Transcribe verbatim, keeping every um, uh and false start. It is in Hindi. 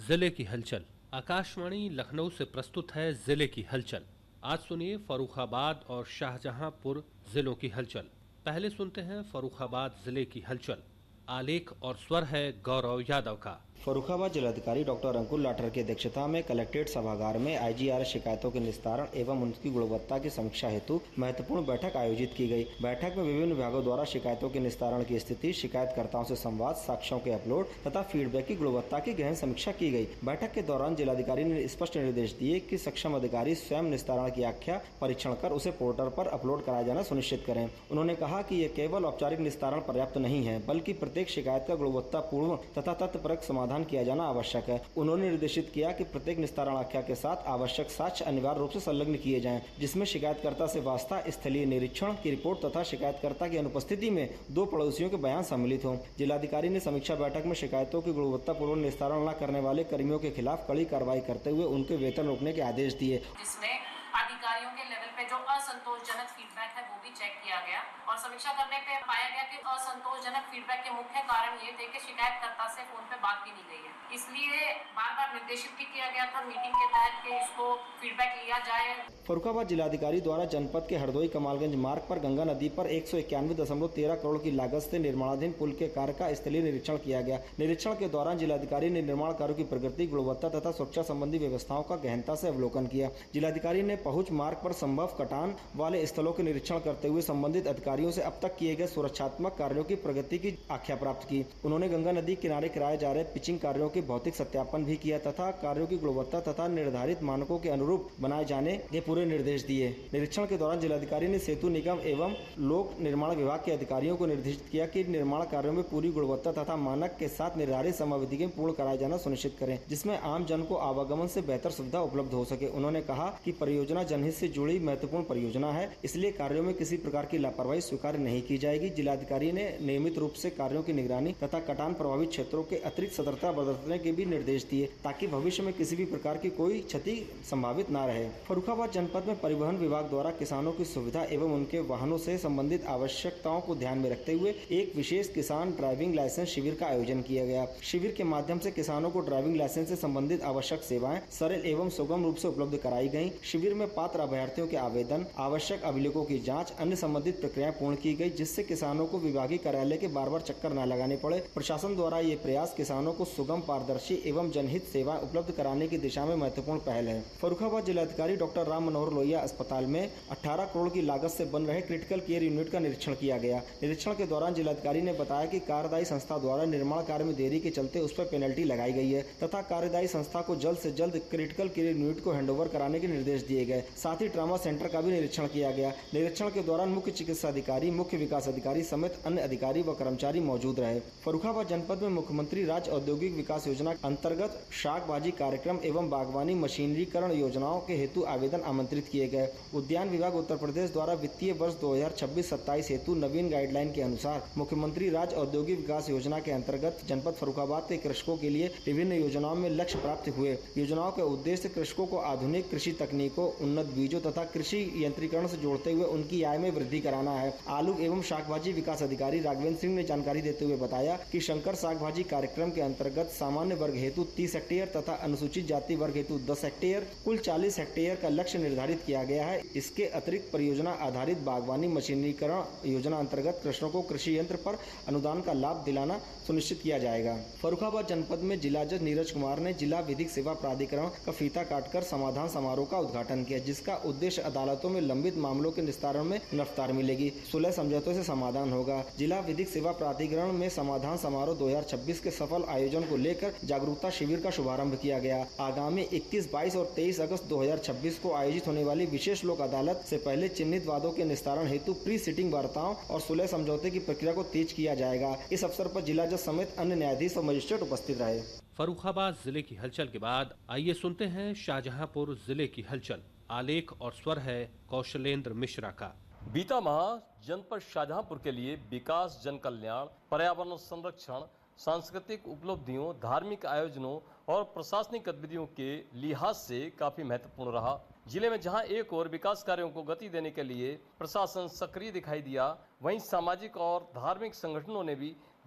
जिले की हलचल। आकाशवाणी लखनऊ से प्रस्तुत है जिले की हलचल। आज सुनिए फर्रुखाबाद और शाहजहांपुर जिलों की हलचल। पहले सुनते हैं फर्रुखाबाद जिले की हलचल। आलेख और स्वर है गौरव यादव का। फर्रुखाबाद जिलाधिकारी डॉक्टर अंकुर लाठर की अध्यक्षता में कलेक्ट्रेट सभागार में आईजीआर शिकायतों के निस्तारण एवं उनकी गुणवत्ता की समीक्षा हेतु महत्वपूर्ण बैठक आयोजित की गई। बैठक में विभिन्न विभागों द्वारा शिकायतों के निस्तारण की स्थिति, शिकायतकर्ताओं से संवाद, साक्ष्यों के अपलोड तथा फीडबैक की गुणवत्ता की गहन समीक्षा की गई। बैठक के दौरान जिलाधिकारी ने स्पष्ट निर्देश दिए कि सक्षम अधिकारी स्वयं निस्तारण की आख्या परीक्षण कर उसे पोर्टल पर अपलोड कराया जाना सुनिश्चित करें। उन्होंने कहा कि यह केवल औपचारिक निस्तारण पर्याप्त नहीं है, बल्कि प्रत्येक शिकायत का गुणवत्तापूर्ण तथा तथ्यपरक समाधान किया जाना आवश्यक है। उन्होंने निर्देशित किया कि प्रत्येक निस्तारण आख्या के साथ आवश्यक साक्ष्य अनिवार्य रूप से संलग्न किए जाएं, जिसमें शिकायतकर्ता से वास्ता, स्थलीय निरीक्षण की रिपोर्ट तथा शिकायतकर्ता की अनुपस्थिति में दो पड़ोसियों के बयान सम्मिलित हों। जिलाधिकारी ने समीक्षा बैठक में शिकायतों की गुणवत्तापूर्ण निस्तारण न करने वाले कर्मियों के खिलाफ कड़ी कार्रवाई करते हुए उनके वेतन रोकने के आदेश दिए। अधिकारियों के लेवल पे जो असंतोषजनक फीडबैक है वो भी चेक किया गया और समीक्षा करने पे पाया गया कि असंतोषजनक फीडबैक के मुख्य कारण ये थे कि शिकायतकर्ता से फोन पे बात भी नहीं गई है। इसलिए बार बार निर्देशित भी किया गया था मीटिंग के तहत कि इसको फीडबैक लिया जाए। फर्रुखाबाद जिलाधिकारी द्वारा जनपद के हरदोई कमालगंज मार्ग पर गंगा नदी पर एक सौ इक्यानवे दशमलव तेरह करोड़ की लागत से निर्माणाधीन पुल के कार्य का स्थलीय निरीक्षण किया गया। निरीक्षण के दौरान जिलाधिकारी ने निर्माण कार्यों की प्रगति, गुणवत्ता तथा सुरक्षा संबंधी व्यवस्थाओं का गहनता से अवलोकन किया। जिलाधिकारी ने पहुंच मार्ग पर संभव कटान वाले स्थलों के निरीक्षण करते हुए संबंधित अधिकारियों से अब तक किए गए सुरक्षात्मक कार्यों की प्रगति की आख्या प्राप्त की। उन्होंने गंगा नदी किनारे कराए जा रहे पिचिंग कार्यों के भौतिक सत्यापन भी किया तथा कार्यों की गुणवत्ता तथा निर्धारित मानकों के अनुरूप बनाए जाने के पूरे निर्देश दिए। निरीक्षण के दौरान जिलाधिकारी ने सेतु निगम एवं लोक निर्माण विभाग के अधिकारियों को निर्देशित किया कि निर्माण कार्यों में पूरी गुणवत्ता तथा मानक के साथ निर्धारित समयावधि में पूर्ण कराया जाना सुनिश्चित करें, जिसमें आम जन को आवागमन से बेहतर सुविधा उपलब्ध हो सके। उन्होंने कहा कि परियोजना जनहित से जुड़ी महत्वपूर्ण परियोजना है, इसलिए कार्यों में किसी प्रकार की लापरवाही स्वीकार नहीं की जाएगी। जिलाधिकारी ने नियमित रूप से कार्यों की निगरानी तथा कटान प्रभावित क्षेत्रों के अतिरिक्त सतर्कता बरतने के भी निर्देश दिए, ताकि भविष्य में किसी भी प्रकार की कोई क्षति संभावित न रहे। फर्रुखाबाद जनपद में परिवहन विभाग द्वारा किसानों की सुविधा एवं उनके वाहनों से संबंधित आवश्यकताओं को ध्यान में रखते हुए एक विशेष किसान ड्राइविंग लाइसेंस शिविर का आयोजन किया गया। शिविर के माध्यम से किसानों को ड्राइविंग लाइसेंस से संबंधित आवश्यक सेवाएं सरल एवं सुगम रूप से उपलब्ध कराई गयी। शिविर में पात्र अभ्यर्थियों के आवेदन, आवश्यक अभिलेखों की जांच, अन्य संबंधित प्रक्रियाएं पूर्ण की गई, जिससे किसानों को विभागीय कार्यालय के बार बार चक्कर न लगाने पड़े। प्रशासन द्वारा ये प्रयास किसानों को सुगम, पारदर्शी एवं जनहित सेवाएं उपलब्ध कराने की दिशा में महत्वपूर्ण पहल है। फर्रुखाबाद जिलाधिकारी डॉक्टर राम मनोहर लोहिया अस्पताल में अठारह करोड़ की लागत से बन रहे क्रिटिकल केयर यूनिट का निरीक्षण किया गया। निरीक्षण के दौरान जिलाधिकारी ने बताया कि कार्यदायी संस्था द्वारा निर्माण कार्य में देरी के चलते उस पर पेनल्टी लगाई गई है तथा कार्यदायी संस्था को जल्द से जल्द क्रिटिकल केयर यूनिट को हैंडओवर कराने के निर्देश दिए गए। साथ ही ट्रॉमा सेंटर का भी निरीक्षण किया गया। निरीक्षण के दौरान मुख्य चिकित्सा अधिकारी, मुख्य विकास अधिकारी समेत अन्य अधिकारी व कर्मचारी मौजूद रहे। फर्रुखाबाद जनपद में मुख्यमंत्री राज्य औद्योगिक विकास योजना अंतर्गत शाक बाजी कार्यक्रम एवं बागवानी मशीनरीकरण योजनाओं के हेतु आवेदन आमंत्रित किए गए। उद्यान विभाग उत्तर प्रदेश द्वारा वित्तीय वर्ष दो हजार छब्बीस सत्ताईस हेतु नवीन गाइडलाइन के अनुसार मुख्यमंत्री राज्य औद्योगिक विकास योजना के अंतर्गत जनपद फर्रुखाबाद के कृषकों के लिए विभिन्न योजनाओं में लक्ष्य प्राप्त हुए। योजनाओं के उद्देश्य कृषकों को आधुनिक कृषि तकनीकों, उन्नत बीजों तथा कृषि यंत्रीकरण से जोड़ते हुए उनकी आय में वृद्धि कराना है। आलू एवं शाकभाजी विकास अधिकारी राघवेंद्र सिंह ने जानकारी देते हुए बताया कि शंकर शाकभाजी कार्यक्रम के अंतर्गत सामान्य वर्ग हेतु तीस हेक्टेयर तथा अनुसूचित जाति वर्ग हेतु दस हेक्टेयर कुल चालीस हेक्टेयर का लक्ष्य निर्धारित किया गया है। इसके अतिरिक्त परियोजना आधारित बागवानी मशीनरीकरण योजना अंतर्गत कृषकों को कृषि यंत्र पर अनुदान का लाभ दिलाना सुनिश्चित किया जाएगा। फर्रुखाबाद जनपद में जिला जज नीरज कुमार ने जिला विधिक सेवा प्राधिकरण का फीता काटकर समाधान समारोह का उद्घाटन किया, जिसका उद्देश्य अदालतों में लंबित मामलों के निस्तारण में रफ्तार मिलेगी, सुलह समझौतों से समाधान होगा। जिला विधिक सेवा प्राधिकरण में समाधान समारोह दो हजार छब्बीस के सफल आयोजन को लेकर जागरूकता शिविर का शुभारंभ किया गया। आगामी इक्कीस, बाईस और तेईस अगस्त दो हजार छब्बीस को आयोजित होने वाली विशेष लोक अदालत से पहले चिन्हित वादों के निस्तारण हेतु प्री सिटिंग वार्ताओं और सुलह समझौते की प्रक्रिया को तेज किया जाएगा। इस अवसर पर जिला जज समेत अन्य न्यायाधीश और मजिस्ट्रेट उपस्थित रहे। फर्रुखाबाद जिले की हलचल के बाद आइए सुनते हैं शाहजहांपुर जिले की हलचल। आलेख और स्वर है कौशलेंद्र मिश्रा का। बीता माह जनपद शाहजहांपुर के लिए विकास, जन कल्याण, पर्यावरण संरक्षण, सांस्कृतिक उपलब्धियों, धार्मिक आयोजनों और प्रशासनिक गतिविधियों के लिहाज से काफी महत्वपूर्ण रहा। जिले में जहां एक और विकास कार्यों को गति देने के लिए प्रशासन सक्रिय दिखाई दिया, वहीं सामाजिक और धार्मिक संगठनों ने भी